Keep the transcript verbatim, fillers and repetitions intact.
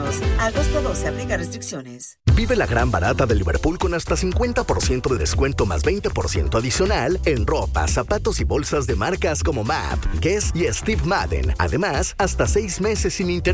Unidos. Agosto doce, aplica restricciones. Vive la gran barata de Liverpool con hasta cincuenta por ciento de descuento más veinte por ciento adicional en ropa, zapatos y bolsas de marcas como Map, Guess y Steve Madden. Además, hasta seis meses sin interés.